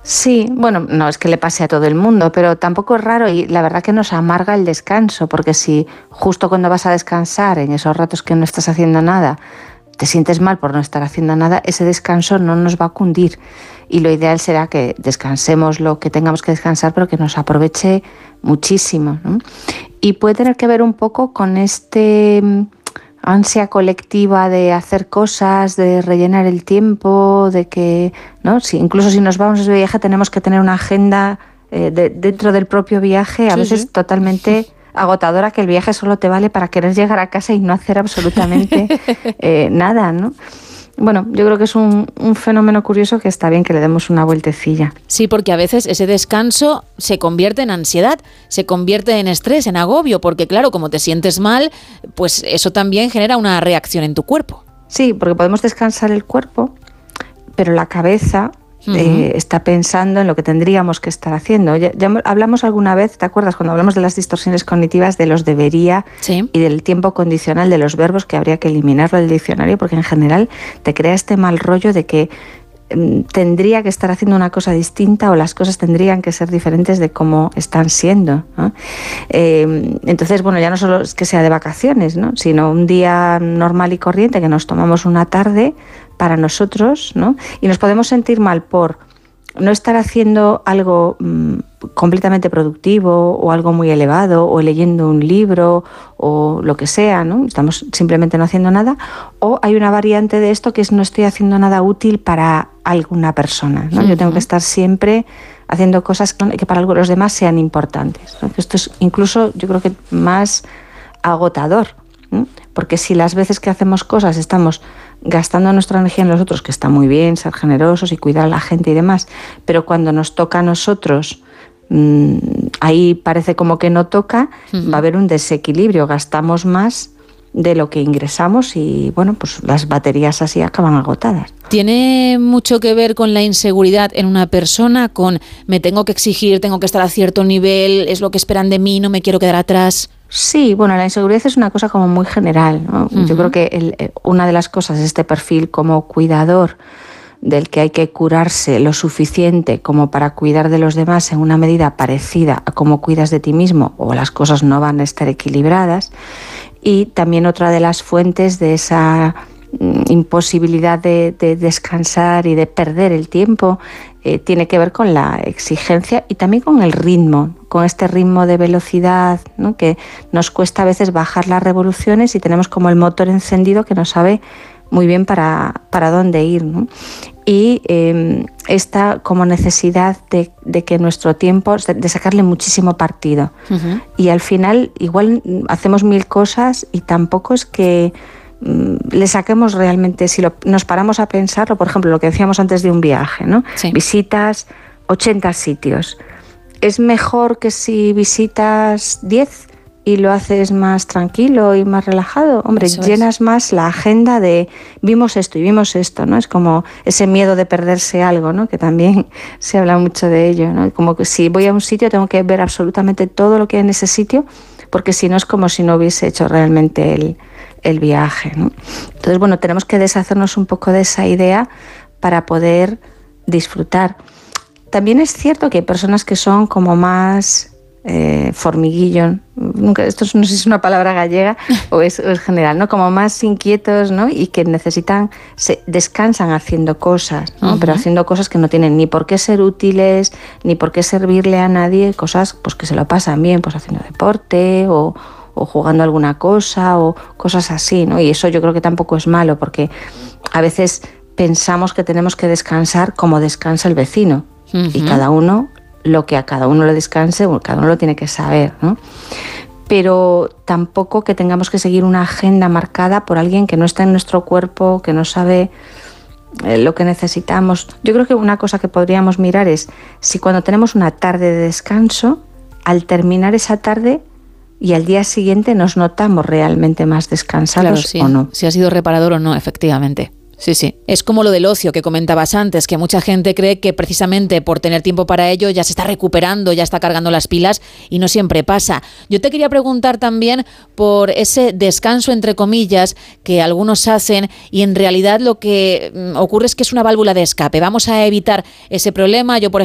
Sí, bueno, no es que le pase a todo el mundo, pero tampoco es raro y la verdad que nos amarga el descanso, porque si justo cuando vas a descansar, en esos ratos que no estás haciendo nada, te sientes mal por no estar haciendo nada, ese descanso no nos va a cundir. Y lo ideal será que descansemos lo que tengamos que descansar, pero que nos aproveche muchísimo, ¿no? Y puede tener que ver un poco con ansia colectiva de hacer cosas, de rellenar el tiempo, de que, ¿no? Incluso si nos vamos de viaje tenemos que tener una agenda dentro del propio viaje, a veces totalmente agotadora, que el viaje solo te vale para querer llegar a casa y no hacer absolutamente nada, ¿no? Bueno, yo creo que es un fenómeno curioso que está bien que le demos una vueltecilla. Sí, porque a veces ese descanso se convierte en ansiedad, se convierte en estrés, en agobio, porque claro, como te sientes mal, pues eso también genera una reacción en tu cuerpo. Sí, porque podemos descansar el cuerpo, pero la cabeza está pensando en lo que tendríamos que estar haciendo. Ya hablamos alguna vez, ¿te acuerdas? Cuando hablamos de las distorsiones cognitivas, de los debería y del tiempo condicional de los verbos, que habría que eliminarlo del diccionario, porque en general te crea este mal rollo de que tendría que estar haciendo una cosa distinta o las cosas tendrían que ser diferentes de cómo están siendo, ¿no? Entonces, bueno, ya no solo es que sea de vacaciones, ¿no? Sino un día normal y corriente que nos tomamos una tarde para nosotros, ¿no? Y nos podemos sentir mal por no estar haciendo algo completamente productivo o algo muy elevado o leyendo un libro o lo que sea, ¿no? Estamos simplemente no haciendo nada, o hay una variante de esto que es no estoy haciendo nada útil para alguna persona, ¿no? Yo tengo que estar siempre haciendo cosas que para los demás sean importantes, ¿no? Esto es incluso, yo creo que más agotador, ¿no? Porque si las veces que hacemos cosas estamos gastando nuestra energía en los otros, que está muy bien ser generosos y cuidar a la gente y demás, pero cuando nos toca a nosotros, ahí parece como que no toca, va a haber un desequilibrio, gastamos más de lo que ingresamos y bueno, pues las baterías así acaban agotadas. ¿Tiene mucho que ver con la inseguridad en una persona, con me tengo que exigir, tengo que estar a cierto nivel, es lo que esperan de mí, no me quiero quedar atrás? Sí, bueno, la inseguridad es una cosa como muy general, ¿no? Yo creo que una de las cosas es este perfil como cuidador, del que hay que curarse lo suficiente como para cuidar de los demás en una medida parecida a cómo cuidas de ti mismo, o las cosas no van a estar equilibradas. Y también otra de las fuentes de esa imposibilidad de descansar y de perder el tiempo tiene que ver con la exigencia y también con el ritmo, con este ritmo de velocidad, ¿no? Que nos cuesta a veces bajar las revoluciones y tenemos como el motor encendido que no sabe muy bien para dónde ir, ¿no? Y esta como necesidad de que nuestro tiempo, de sacarle muchísimo partido. Y al final igual hacemos 1000 cosas y tampoco es que le saquemos realmente, si nos paramos a pensarlo, por ejemplo, lo que decíamos antes de un viaje, ¿no? Sí. Visitas 80 sitios. ¿Es mejor que si visitas 10 y lo haces más tranquilo y más relajado? Hombre, llenas más la agenda de vimos esto y vimos esto, ¿no? Es como ese miedo de perderse algo, ¿no? Que también se habla mucho de ello, ¿no? Como que si voy a un sitio tengo que ver absolutamente todo lo que hay en ese sitio, porque si no es como si no hubiese hecho realmente el viaje, ¿no? Entonces, bueno, tenemos que deshacernos un poco de esa idea para poder disfrutar. También es cierto que hay personas que son como más formiguillo, esto no sé si es una palabra gallega o es general, ¿no? Como más inquietos, ¿no? Y que descansan haciendo cosas, ¿no? Pero haciendo cosas que no tienen ni por qué ser útiles, ni por qué servirle a nadie, cosas pues que se lo pasan bien, pues haciendo deporte o jugando alguna cosa o cosas así, ¿no? Y eso yo creo que tampoco es malo, porque a veces pensamos que tenemos que descansar como descansa el vecino, y cada uno lo que a cada uno le descanse, cada uno lo tiene que saber, ¿no? Pero tampoco que tengamos que seguir una agenda marcada por alguien que no está en nuestro cuerpo, que no sabe lo que necesitamos. Yo creo que una cosa que podríamos mirar es si cuando tenemos una tarde de descanso, al terminar esa tarde y al día siguiente nos notamos realmente más descansados, claro, sí, o no. Si ha sido reparador o no, efectivamente. Sí, sí. Es como lo del ocio que comentabas antes, que mucha gente cree que precisamente por tener tiempo para ello ya se está recuperando, ya está cargando las pilas y no siempre pasa. Yo te quería preguntar también por ese descanso, entre comillas, que algunos hacen y en realidad lo que ocurre es que es una válvula de escape. Vamos a evitar ese problema. Yo, por